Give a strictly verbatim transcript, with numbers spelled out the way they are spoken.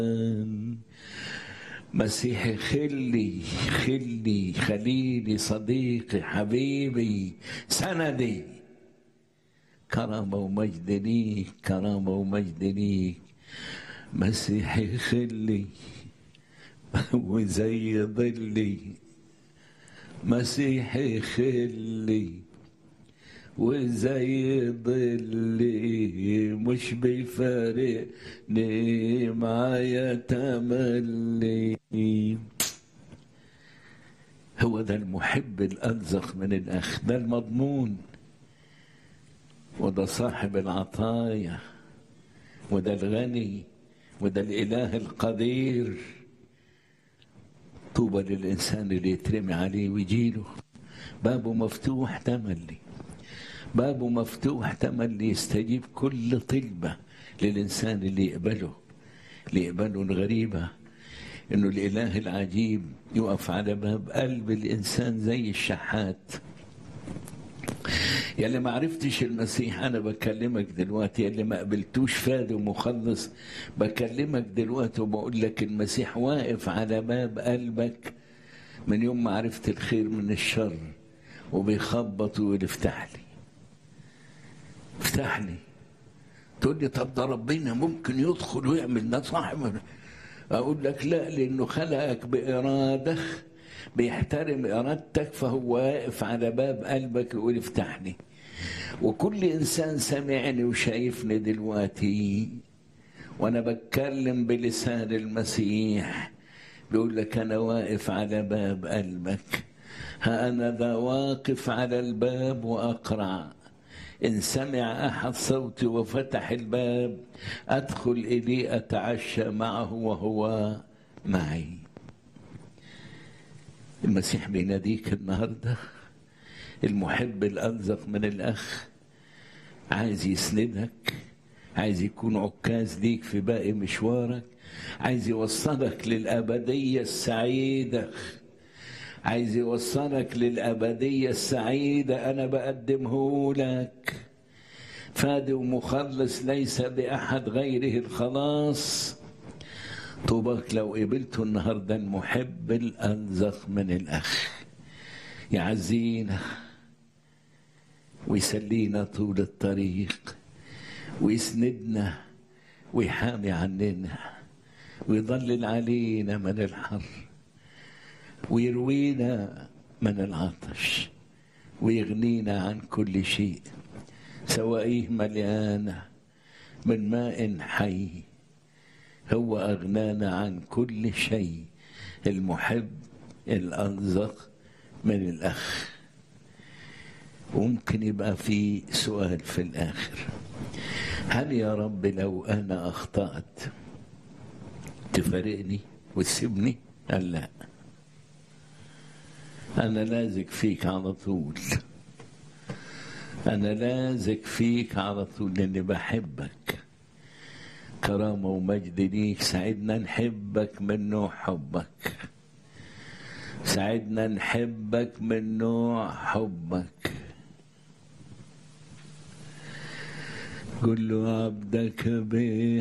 مسيحي خلي خلي خليلي صديقي حبيبي سندي، كرامة ومجد ليك، كرامة ومجد ليك. مسيحي خلي وزي ظلي، مسيحي خلي وزي ظلي، مش بيفارقني معايا تملي. هو ده المحب الألزق من الأخ، ده المضمون، وده صاحب العطايا، وده الغني، وده الإله القدير. طوبى للإنسان اللي يترمي عليه ويجيله، بابه مفتوح تملي، بابه مفتوح تملي يستجيب كل طلبة للإنسان اللي يقبله، اللي يقبله. الغريبة إنه الإله العجيب يقف على باب قلب الإنسان زي الشحات. يلي ما عرفتش المسيح أنا بكلمك دلوقتي، يلي ما قبلتوش فادي ومخلص بكلمك دلوقتي وبقول لك المسيح واقف على باب قلبك من يوم ما عرفت الخير من الشر، وبيخبط ويقول افتح لي افتح لي. تقول لي طب ده ربنا ممكن يدخل ويعمل ده صاحب؟ اقول لك لا، لانه خلقك بإرادة، بيحترم إرادتك، فهو واقف على باب قلبك يقول افتح لي. وكل إنسان سمعني وشايفني دلوقتي وأنا بتكلم بلسان المسيح بيقول لك أنا واقف على باب قلبك. ها أنا ذا واقف على الباب وأقرع، إن سمع أحد صوتي وفتح الباب أدخل إليه أتعشى معه وهو معي. المسيح بيناديك النهارده، المحب الألزق من الأخ، عايز يسندك، عايز يكون عكاز ليك في باقي مشوارك، عايز يوصلك للأبدية السعيدة، عايز يوصلك للأبدية السعيدة. أنا بقدمه لك فادي ومخلص ليس بأحد غيره الخلاص. طوباك لو قبلته النهارده المحب الألزق من الأخ، يعزينا ويسلينا طول الطريق، ويسندنا ويحامي عننا، ويضلل علينا من الحر، ويروينا من العطش، ويغنينا عن كل شيء. سوائيه مليانة من ماء حي، هو أغنانا عن كل شيء. المحب الألزق من الأخ. وممكن يبقى في سؤال في الآخر، هل يا رب لو أنا أخطأت تفارقني وتسيبني؟ قال لا، أنا لازق فيك على طول، أنا لازق فيك على طول لأني بحبك. كرامة ومجد ليك. ساعدنا نحبك من نوع حبك، ساعدنا نحبك من نوع حبك. قل له عبدك به